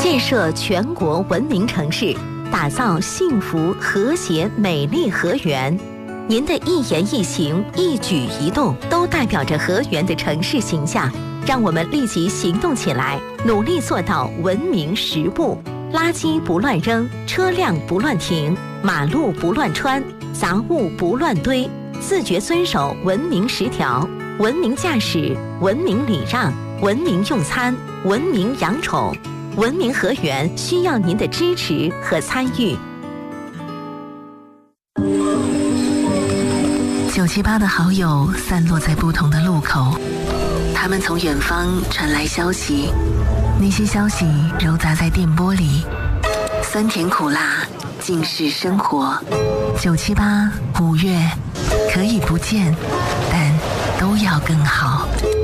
建设全国文明城市，打造幸福、和谐、美丽河源。您的一言一行、一举一动，都代表着河源的城市形象。让我们立即行动起来，努力做到文明10不：垃圾不乱扔，车辆不乱停，马路不乱穿，杂物不乱堆，自觉遵守文明10条。文明驾驶，文明礼让，文明用餐，文明养宠。文明河源需要您的支持和参与。 978的好友散落在不同的路口，他们从远方传来消息，那些消息糅杂在电波里，酸甜苦辣尽是生活。978，5月可以不见，但都要更好。